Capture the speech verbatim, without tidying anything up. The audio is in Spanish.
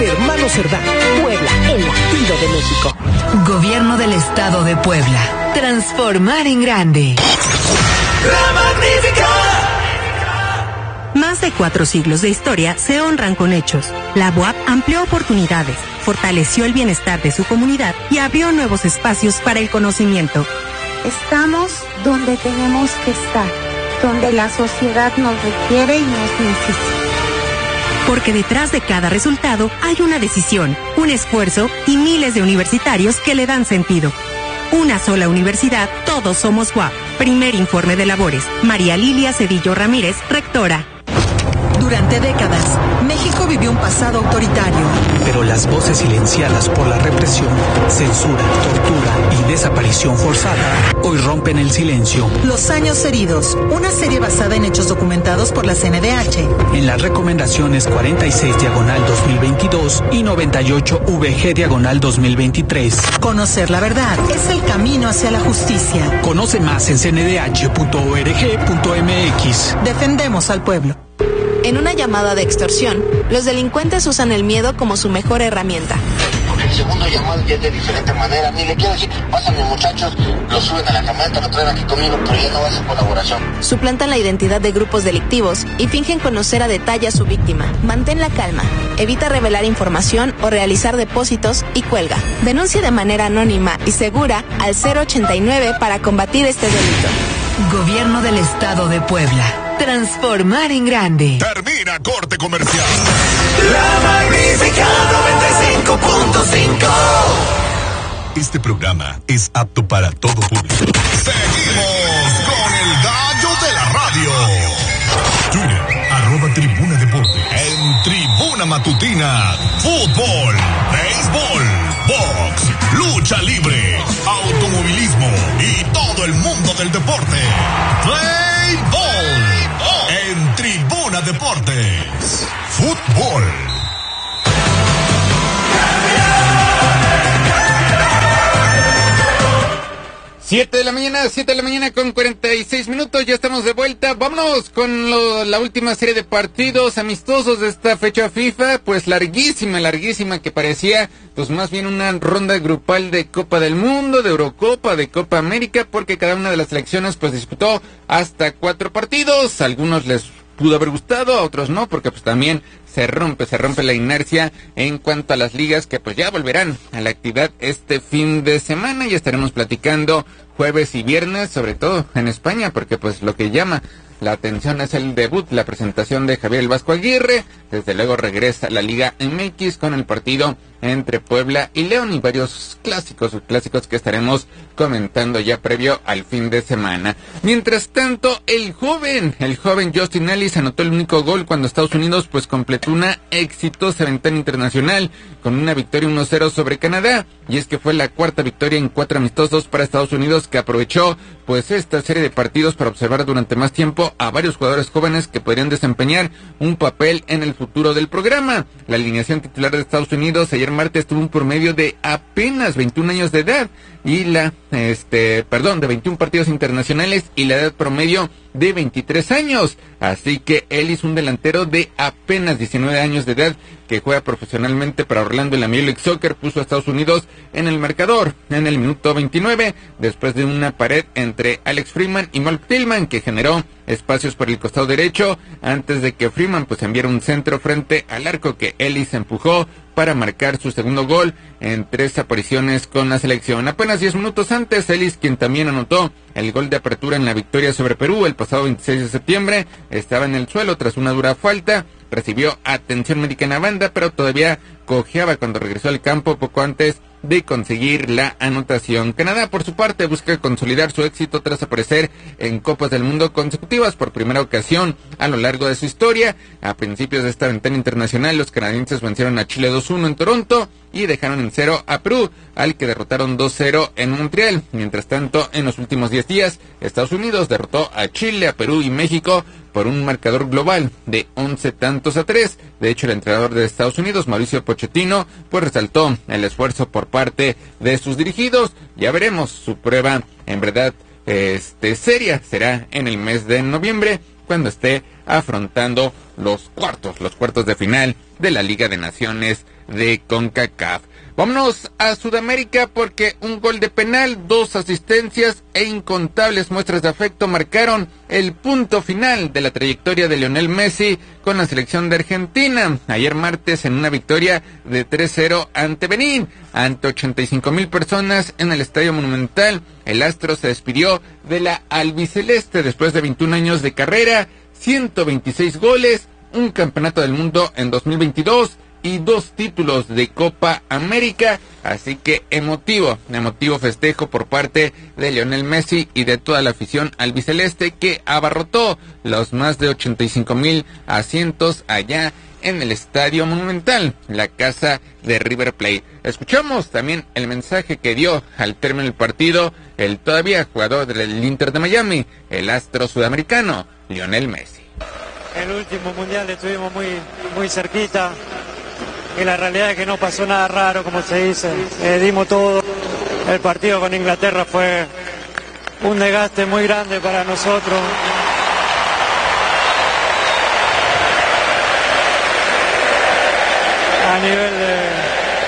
Hermano Cerdán, Puebla, el latido de México. Gobierno del Estado de Puebla. Transformar en grande. La Magnífica. Más de cuatro siglos de historia se honran con hechos. La B U A P amplió oportunidades, fortaleció el bienestar de su comunidad y abrió nuevos espacios para el conocimiento. Estamos donde tenemos que estar, donde la sociedad nos requiere y nos necesita. Porque detrás de cada resultado hay una decisión, un esfuerzo y miles de universitarios que le dan sentido. Una sola universidad, todos somos B U A P. Primer informe de labores. María Lilia Cedillo Ramírez, rectora. Durante décadas, México vivió un pasado autoritario. Pero las voces silenciadas por la represión, censura, tortura y desaparición forzada hoy rompen el silencio. Los años heridos, una serie basada en hechos documentados por la C N D H. En las recomendaciones cuarenta y seis diagonal dos mil veintidós y noventa y ocho V G diagonal dos mil veintitrés. Conocer la verdad es el camino hacia la justicia. Conoce más en c n d h punto org punto m x. Defendemos al pueblo. En una llamada de extorsión, los delincuentes usan el miedo como su mejor herramienta. Porque el segundo llamado ya es de diferente manera. Ni le quiero decir, pásame muchachos, lo suben a la camioneta, lo traen aquí conmigo, pero ya no va a ser colaboración. Suplantan la identidad de grupos delictivos y fingen conocer a detalle a su víctima. Mantén la calma, evita revelar información o realizar depósitos y cuelga. Denuncia de manera anónima y segura al cero ochenta y nueve para combatir este delito. Gobierno del Estado de Puebla. Transformar en grande. Termina corte comercial. La Magnífica noventa y cinco punto cinco. Este programa es apto para todo público. Seguimos con el gallo de la radio. Twitter, arroba Tribuna Deportes. En Tribuna Matutina, fútbol, béisbol, box, lucha libre, automovilismo y todo el mundo del deporte. Play Ball. En Tribuna Deportes, fútbol. Siete de la mañana, siete de la mañana con cuarenta y seis minutos, ya estamos de vuelta. Vámonos con lo, la última serie de partidos amistosos de esta fecha FIFA, pues larguísima, larguísima, que parecía pues más bien una ronda grupal de Copa del Mundo, de Eurocopa, de Copa América, porque cada una de las selecciones pues disputó hasta cuatro partidos. A algunos les pudo haber gustado, a otros no, porque pues también se rompe, se rompe la inercia en cuanto a las ligas que pues ya volverán a la actividad este fin de semana. Y estaremos platicando jueves y viernes, sobre todo en España, porque pues lo que llama la atención es el debut, la presentación de Javier el Vasco Aguirre. Desde luego regresa la Liga M X con el partido entre Puebla y León y varios clásicos, clásicos que estaremos comentando ya previo al fin de semana. Mientras tanto, el joven, el joven Justin Ellis anotó el único gol cuando Estados Unidos pues completó una exitosa ventana internacional con una victoria uno cero sobre Canadá, y es que fue la cuarta victoria en cuatro amistosos para Estados Unidos, que aprovechó pues esta serie de partidos para observar durante más tiempo a varios jugadores jóvenes que podrían desempeñar un papel en el futuro del programa. La alineación titular de Estados Unidos ayer martes tuvo un promedio de apenas veintiún años de edad y la, este, perdón, de veintiún partidos internacionales y la edad promedio de veintitrés años. Así que él es un delantero de apenas diecinueve años de edad que juega profesionalmente para Orlando en la Major League Soccer. Puso a Estados Unidos en el marcador en el minuto veintinueve después de una pared entre Alex Freeman y Mark Tillman que generó espacios por el costado derecho antes de que Freeman pues enviara un centro frente al arco que Ellis empujó para marcar su segundo gol en tres apariciones con la selección. Apenas diez minutos antes, Ellis, quien también anotó el gol de apertura en la victoria sobre Perú el pasado veintiséis de septiembre, estaba en el suelo tras una dura falta, recibió atención médica en la banda, pero todavía cojeaba cuando regresó al campo poco antes de conseguir la anotación. Canadá, por su parte, busca consolidar su éxito tras aparecer en Copas del Mundo consecutivas por primera ocasión a lo largo de su historia. A principios de esta ventana internacional, los canadienses vencieron a Chile dos uno en Toronto y dejaron en cero a Perú, al que derrotaron dos cero en Montreal. Mientras tanto, en los últimos diez días, Estados Unidos derrotó a Chile, a Perú y México por un marcador global de once tantos a tres. De hecho, el entrenador de Estados Unidos, Mauricio Pochettino, pues resaltó el esfuerzo por parte de sus dirigidos. Ya veremos, su prueba en verdad este seria será en el mes de noviembre, cuando esté afrontando los cuartos, los cuartos de final de la Liga de Naciones de CONCACAF. Vámonos a Sudamérica porque un gol de penal, dos asistencias e incontables muestras de afecto marcaron el punto final de la trayectoria de Lionel Messi con la selección de Argentina. Ayer martes en una victoria de tres cero ante Benín, ante ochenta y cinco mil personas en el Estadio Monumental. El astro se despidió de la albiceleste después de veintiún años de carrera, ciento veintiséis goles, un campeonato del mundo en dos mil veintidós y dos títulos de Copa América, así que emotivo, emotivo festejo por parte de Lionel Messi y de toda la afición albiceleste que abarrotó los más de ochenta y cinco mil asientos allá en el Estadio Monumental, la casa de River Plate. Escuchamos también el mensaje que dio al término del partido el todavía jugador del Inter de Miami, el astro sudamericano, Lionel Messi. El último mundial estuvimos muy, muy cerquita. Y la realidad es que no pasó nada raro, como se dice. Eh, dimos todo. El partido con Inglaterra fue un desgaste muy grande para nosotros. A nivel